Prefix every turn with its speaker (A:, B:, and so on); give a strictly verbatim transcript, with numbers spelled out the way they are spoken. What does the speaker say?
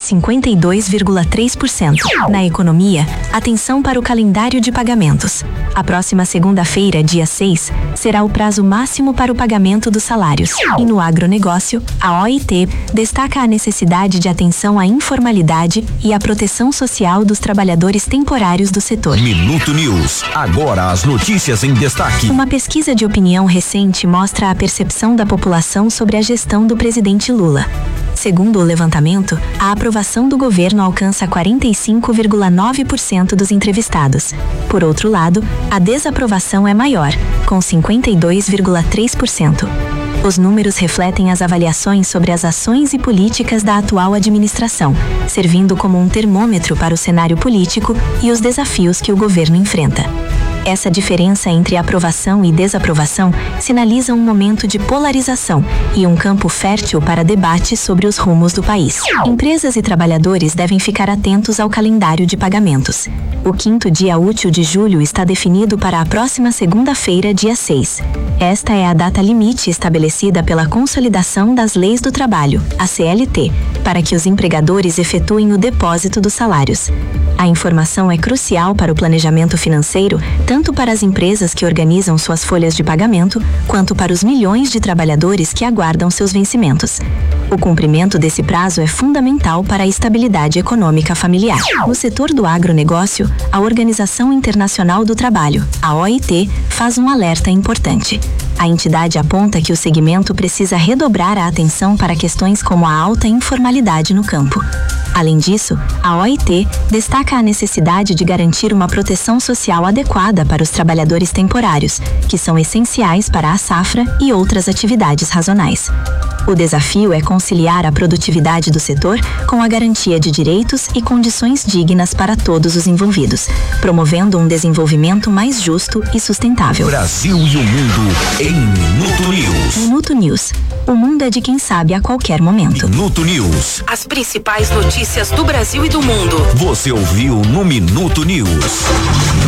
A: cinquenta e dois vírgula três por cento. Na economia, atenção para o calendário de pagamentos. A próxima segunda-feira, dia seis, será o prazo máximo para o pagamento dos salários. E no agronegócio, a O I T destaca a necessidade de atenção à informalidade e à proteção social dos trabalhadores temporários do setor.
B: Minuto News. Agora as notícias em destaque.
A: Uma pesquisa de opinião recente mostra a percepção da população sobre a gestão do presidente Lula. Segundo o levantamento, a aprovação do governo alcança quarenta e cinco vírgula nove por cento dos entrevistados. Por outro lado, a desaprovação é maior, com cinquenta e dois vírgula três por cento. Os números refletem as avaliações sobre as ações e políticas da atual administração, servindo como um termômetro para o cenário político e os desafios que o governo enfrenta. Essa diferença entre aprovação e desaprovação sinaliza um momento de polarização e um campo fértil para debate sobre os rumos do país. Empresas e trabalhadores devem ficar atentos ao calendário de pagamentos. O quinto dia útil de julho está definido para a próxima segunda-feira, dia seis. Esta é a data limite estabelecida pela Consolidação das Leis do Trabalho, a C L T, para que os empregadores efetuem o depósito dos salários. A informação é crucial para o planejamento financeiro, tanto para as empresas que organizam suas folhas de pagamento, quanto para os milhões de trabalhadores que aguardam seus vencimentos. O cumprimento desse prazo é fundamental para a estabilidade econômica familiar. No setor do agronegócio, a Organização Internacional do Trabalho, a O I T, faz um alerta importante. A entidade aponta que o segmento precisa redobrar a atenção para questões como a alta informalidade no campo. Além disso, a O I T destaca a necessidade de garantir uma proteção social adequada para os trabalhadores temporários, que são essenciais para a safra e outras atividades sazonais. O desafio é conciliar a produtividade do setor com a garantia de direitos e condições dignas para todos os envolvidos, promovendo um desenvolvimento mais justo e sustentável.
B: Brasil e o mundo em Minuto News.
A: Minuto News. O mundo é de quem sabe a qualquer momento.
B: Minuto News.
C: As principais notícias do Brasil e do mundo.
B: Você ouviu no Minuto News.